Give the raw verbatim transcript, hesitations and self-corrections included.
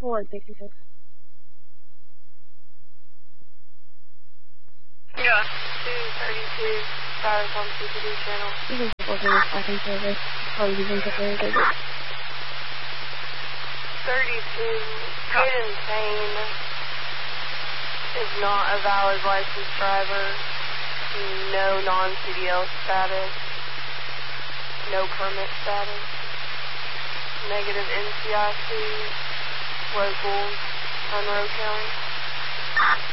four sixty-six. Yeah. two thirty-two, status on C P D channel. You can report to this tracking service. Probably using temporary service. thirty-two, Hayden Payne is not a valid licensed driver. No non-C D L status. No permit status. Negative N C I C. Local, Monroe County.